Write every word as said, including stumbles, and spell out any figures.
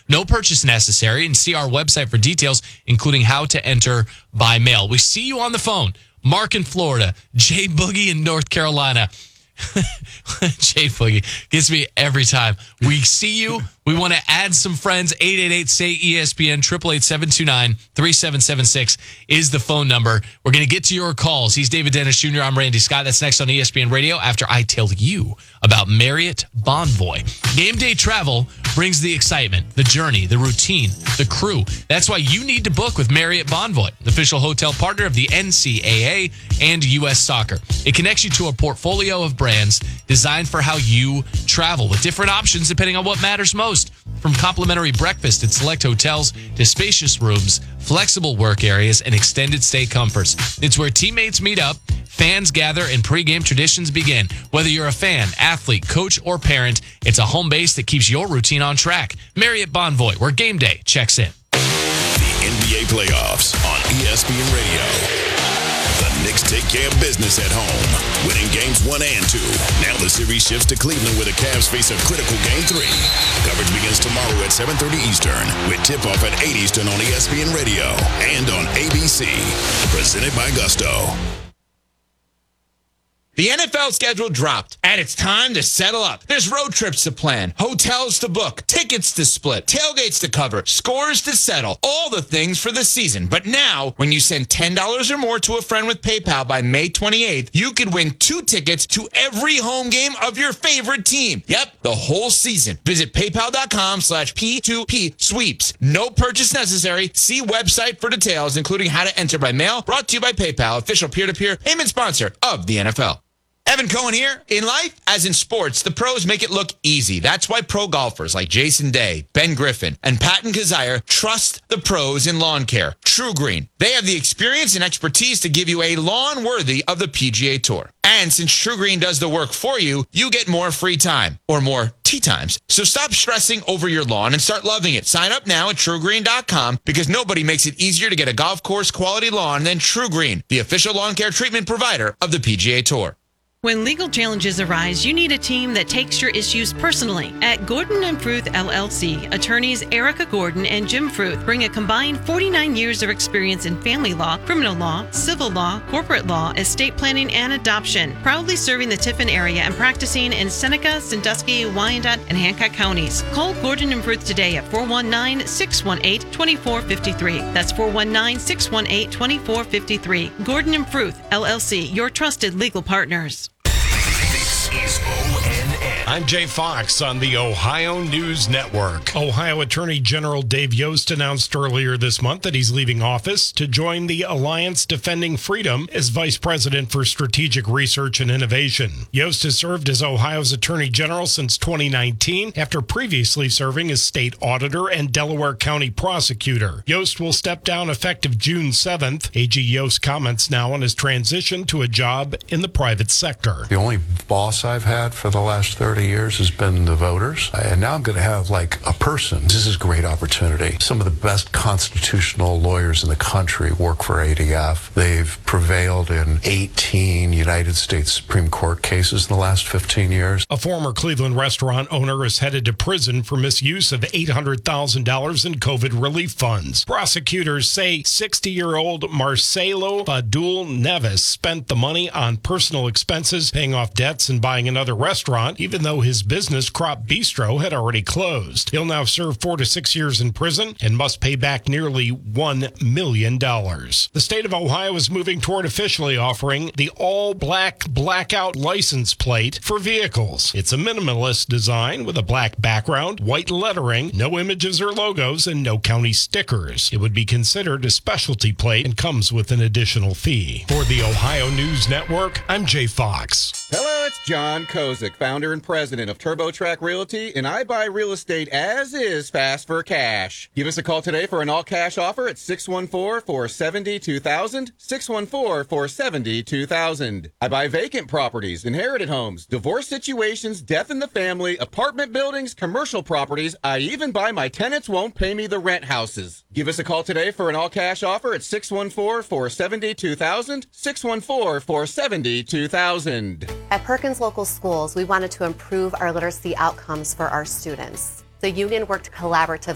No purchase necessary, and see our website for details, including how to enter by mail. We see you on the phone. Mark in Florida, Jay Boogie in North Carolina. Jay Boogie gets me every time. We see you. We want to add some friends. eight eight eight, S A Y, E S P N, eight eight eight, seven two nine, three seven seven six is the phone number. We're going to get to your calls. He's David Dennis Junior I'm Randy Scott. That's next on E S P N Radio after I tell you about Marriott Bonvoy. Game day travel brings the excitement, the journey, the routine, the crew. That's why you need to book with Marriott Bonvoy, the official hotel partner of the N C double A and U S Soccer. It connects you to a portfolio of brands designed for how you travel with different options depending on what matters most. From complimentary breakfast at select hotels to spacious rooms, flexible work areas, and extended stay comforts. It's where teammates meet up, fans gather, and pregame traditions begin. Whether you're a fan, athlete, coach, or parent, it's a home base that keeps your routine on track. Marriott Bonvoy, where game day checks in. The N B A playoffs on E S P N Radio. The Knicks take care of business at home, winning games one and two. Now the series shifts to Cleveland where the Cavs face a critical game three. Coverage begins tomorrow at seven thirty Eastern with tip-off at eight Eastern on E S P N Radio and on A B C. Presented by Gusto. The N F L schedule dropped, and it's time to settle up. There's road trips to plan, hotels to book, tickets to split, tailgates to cover, scores to settle, all the things for the season. But now, when you send ten dollars or more to a friend with PayPal by May twenty-eighth, you could win two tickets to every home game of your favorite team. Yep, the whole season. Visit paypal.com slash P2P sweeps. No purchase necessary. See website for details, including how to enter by mail. Brought to you by PayPal, official peer-to-peer payment sponsor of the N F L. Evan Cohen here. In life, as in sports, the pros make it look easy. That's why pro golfers like Jason Day, Ben Griffin, and Patton Kazire trust the pros in lawn care. True Green. They have the experience and expertise to give you a lawn worthy of the P G A Tour. And since True Green does the work for you, you get more free time, or more tee times. So stop stressing over your lawn and start loving it. Sign up now at true green dot com because nobody makes it easier to get a golf course quality lawn than True Green, the official lawn care treatment provider of the P G A Tour. When legal challenges arise, you need a team that takes your issues personally. At Gordon and Fruth L L C, attorneys Erica Gordon and Jim Fruth bring a combined forty-nine years of experience in family law, criminal law, civil law, corporate law, estate planning, and adoption. Proudly serving the Tiffin area and practicing in Seneca, Sandusky, Wyandotte, and Hancock counties. Call Gordon and Fruth today at four one nine, six one eight, two four five three. That's four one nine, six one eight, two four five three. Gordon and Fruth L L C, your trusted legal partners. This is O N N. I'm Jay Fox on the Ohio News Network. Ohio Attorney General Dave Yost announced earlier this month that he's leaving office to join the Alliance Defending Freedom as Vice President for Strategic Research and Innovation. Yost has served as Ohio's Attorney General since twenty nineteen after previously serving as State Auditor and Delaware County Prosecutor. Yost will step down effective June seventh. A G Yost comments now on his transition to a job in the private sector. The only boss I've had for the last thirty years has been the voters. And now I'm going to have like a person. This is a great opportunity. Some of the best constitutional lawyers in the country work for A D F. They've prevailed in eighteen United States Supreme Court cases in the last fifteen years. A former Cleveland restaurant owner is headed to prison for misuse of eight hundred thousand dollars in COVID relief funds. Prosecutors say sixty-year-old Marcelo Fadul Neves spent the money on personal expenses, paying off debts and buying another restaurant, even though his business, Crop Bistro, had already closed. He'll now serve four to six years in prison and must pay back nearly one million dollars. The state of Ohio is moving toward officially offering the all-black blackout license plate for vehicles. It's a minimalist design with a black background, white lettering, no images or logos, and no county stickers. It would be considered a specialty plate and comes with an additional fee. For the Ohio News Network, I'm Jay Fox. Hello, it's John Kozik, founder and president of TurboTrack Realty, and I buy real estate as is fast for cash. Give us a call today for an all-cash offer at six one four, four seven zero, two thousand, six one four, four seven zero, two thousand. I buy vacant properties, inherited homes, divorce situations, death in the family, apartment buildings, commercial properties. I even buy my tenants won't pay me the rent houses. Give us a call today for an all-cash offer at six one four, four seven zero, two thousand, six one four, four seven zero, two thousand. At Perkins Local Schools, we wanted to improve our literacy outcomes for our students. The union worked collaboratively